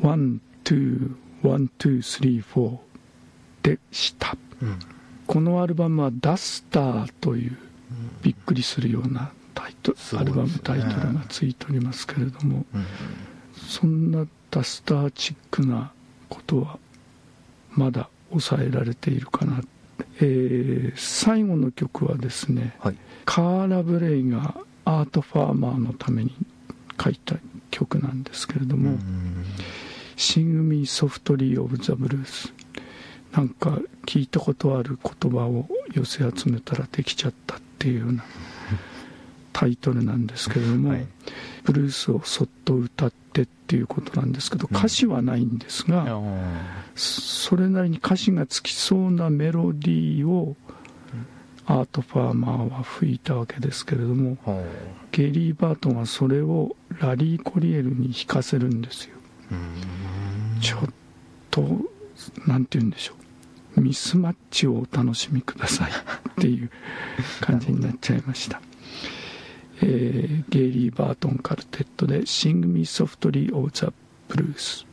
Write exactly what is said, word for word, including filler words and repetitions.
ワン、ツー、ワン、ツー、スリー、フォーでした、うん、このアルバムはダスターというびっくりするようなタイトル、うん、アルバムタイトルがついておりますけれども、うん、そんなダスターチックなことはまだ抑えられているかな。えー、最後の曲はですね、はい、カーラ・ブレイがアートファーマーのために書いた曲なんですけれども、Sing Me Softly of the Blues、 なんか聞いたことある言葉を寄せ集めたらできちゃったっていうようなタイトルなんですけれども、はい、ブルースをそっと歌ってっていうことなんですけど、歌詞はないんですが、うん、それなりに歌詞がつきそうなメロディーをアート・ファーマーは吹いたわけですけれども、うん、ゲリー・バートンはそれをラリー・コリエルに弾かせるんですよ。うん、ちょっとなんて言うんでしょう、ミスマッチをお楽しみくださいっていう感じになっちゃいました。えー、ゲイリー・バートンカルテットで Sing Me Softly of the Blues。